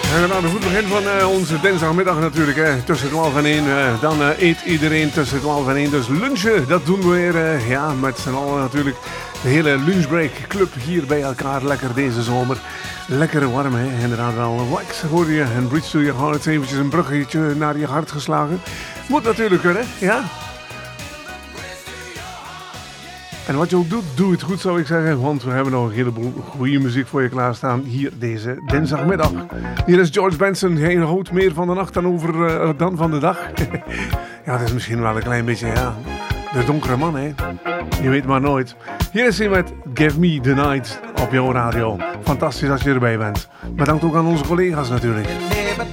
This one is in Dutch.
En aan het goed begin van onze dinsdagmiddag natuurlijk. Tussen 12 en 1. Dan eet iedereen tussen 12 en 1. Dus lunchen, dat doen we weer. Ja, met z'n allen natuurlijk. De hele lunchbreak club hier bij elkaar. Lekker deze zomer. Lekker warm, hè? Inderdaad wel. Wax hoor je. En Bridge to Your Heart. Eventjes een bruggetje naar je hart geslagen. Moet natuurlijk kunnen, ja. En wat je ook doet, doe het goed zou ik zeggen. Want we hebben nog een heleboel goede muziek voor je klaarstaan. Hier deze dinsdagmiddag. Hier is George Benson. Hij houdt meer van de nacht dan van de dag. Ja, dat is misschien wel een klein beetje, ja. De donkere man, hè. Je weet maar nooit. Hier is hij met Give Me The Night op jouw radio. Fantastisch als je erbij bent. Bedankt ook aan onze collega's natuurlijk.